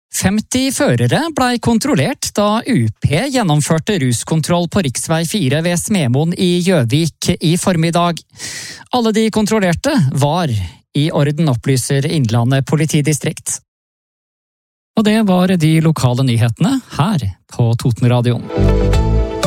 50 førere ble kontrollert da UP gjennomførte ruskontroll på riksvei 4 ved Smemoen i Gjøvik i formiddag. Alle de kontrollerte var i orden, opplyser Innlandet politidistrikt. Og det var de lokale nyhetene her på Totenradioen.